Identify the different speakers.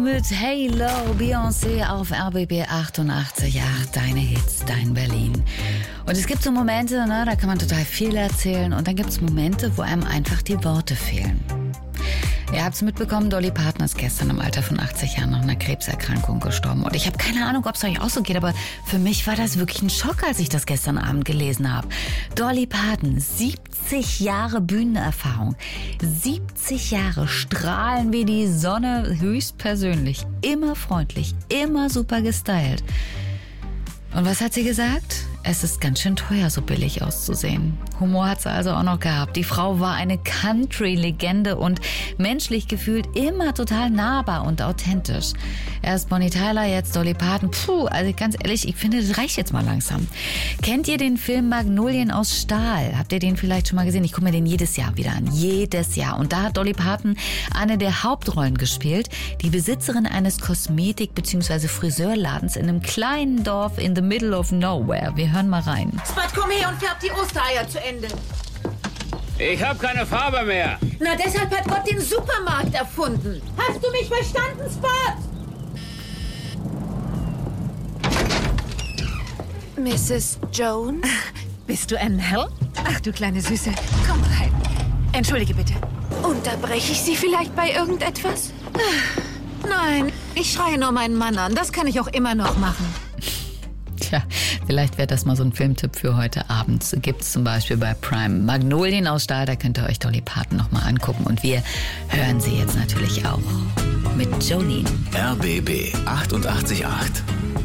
Speaker 1: mit Halo, Beyoncé auf RBB 88. Ach, deine Hits, dein Berlin. Und es gibt so Momente, ne, da kann man total viel erzählen. Und dann gibt es Momente, wo einem einfach die Worte fehlen. Ihr habt es mitbekommen, Dolly Parton ist gestern im Alter von 80 Jahren nach einer Krebserkrankung gestorben. Und ich habe keine Ahnung, ob es euch auch so geht, aber für mich war das wirklich ein Schock, als ich das gestern Abend gelesen habe. Dolly Parton, 70 Jahre Bühnenerfahrung, 70 Jahre strahlen wie die Sonne, höchstpersönlich, immer freundlich, immer super gestylt. Und was hat sie gesagt? Es ist ganz schön teuer, so billig auszusehen. Humor hat sie also auch noch gehabt. Die Frau war eine Country-Legende und menschlich gefühlt immer total nahbar und authentisch. Erst Bonnie Tyler, jetzt Dolly Parton. Also ganz ehrlich, ich finde, das reicht jetzt mal langsam. Kennt ihr den Film Magnolien aus Stahl? Habt ihr den vielleicht schon mal gesehen? Ich gucke mir den jedes Jahr wieder an. Jedes Jahr. Und da hat Dolly Parton eine der Hauptrollen gespielt. Die Besitzerin eines Kosmetik- bzw. Friseurladens in einem kleinen Dorf in the middle of nowhere. Wir hören mal rein.
Speaker 2: Spot, komm her und färb die Ostereier zu Ende.
Speaker 3: Ich habe keine Farbe mehr.
Speaker 2: Na, deshalb hat Gott den Supermarkt erfunden. Hast du mich verstanden, Spot?
Speaker 4: Mrs. Jones?
Speaker 5: Bist du Anne Hell? Ach, du kleine Süße. Komm rein. Entschuldige bitte.
Speaker 4: Unterbreche ich Sie vielleicht bei irgendetwas?
Speaker 2: Nein, ich schreie nur meinen Mann an. Das kann ich auch immer noch machen.
Speaker 1: Tja, vielleicht wäre das mal so ein Filmtipp für heute Abend. Gibt's zum Beispiel bei Prime. Magnolien aus Stahl, da könnt ihr euch Dolly Parton nochmal angucken. Und wir hören sie jetzt natürlich auch mit Jolene.
Speaker 6: RBB 88.8